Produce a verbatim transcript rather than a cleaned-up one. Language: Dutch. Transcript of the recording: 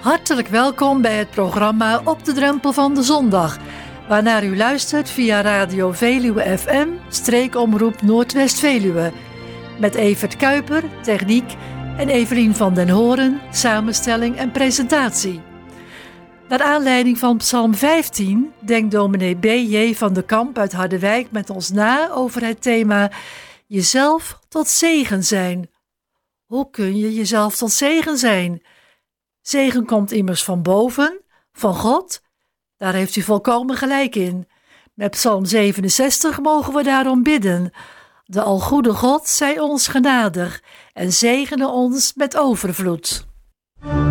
Hartelijk welkom bij het programma Op de Drempel van de Zondag, waarnaar u luistert via Radio Veluwe F M, streekomroep Noordwest-Veluwe. Met Evert Kuiper, techniek, en Evelien van den Horen, samenstelling en presentatie. Naar aanleiding van Psalm vijftien denkt dominee B J van de Kamp uit Harderwijk met ons na over het thema jezelf tot zegen zijn. Hoe kun je jezelf tot zegen zijn? Zegen komt immers van boven, van God. Daar heeft u volkomen gelijk in. Met Psalm zevenenzestig mogen we daarom bidden. De algoede God zij ons genadig en zegene ons met overvloed.